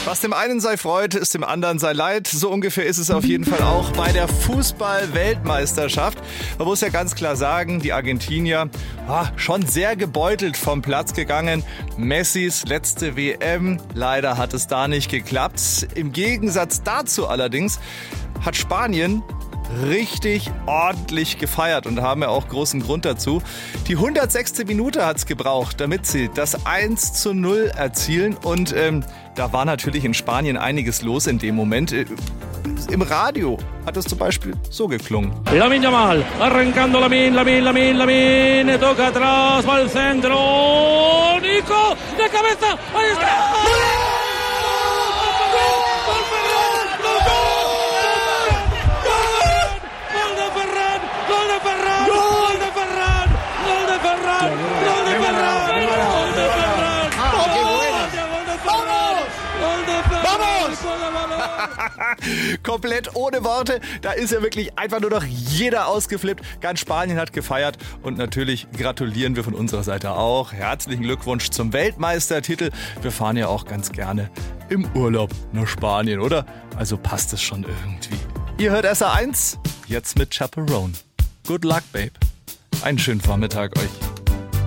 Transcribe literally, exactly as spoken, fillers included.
Was dem einen sei Freude, ist dem anderen sei Leid. So ungefähr ist es auf jeden Fall auch bei der Fußball-Weltmeisterschaft. Man muss ja ganz klar sagen, die Argentinier ah, schon sehr gebeutelt vom Platz gegangen. Messis letzte W M, leider hat es da nicht geklappt. Im Gegensatz dazu allerdings hat Spanien richtig ordentlich gefeiert und haben ja auch großen Grund dazu. Die hundertsechste Minute hat's gebraucht, damit sie das eins zu null erzielen und ähm, da war natürlich in Spanien einiges los in dem Moment. Im Radio hat es zum Beispiel so geklungen. Lamine Yamal, arrancando Lamine, Lamine, Lamine, Lamine, toca atrás, va al centro, Nico, de cabeza, ahí está! Komplett ohne Worte, da ist ja wirklich einfach nur noch jeder ausgeflippt. Ganz Spanien hat gefeiert und natürlich gratulieren wir von unserer Seite auch. Herzlichen Glückwunsch zum Weltmeistertitel. Wir fahren ja auch ganz gerne im Urlaub nach Spanien, oder? Also passt es schon irgendwie. Ihr hört S R eins, jetzt mit Chaperone. Good luck, babe. Einen schönen Vormittag euch.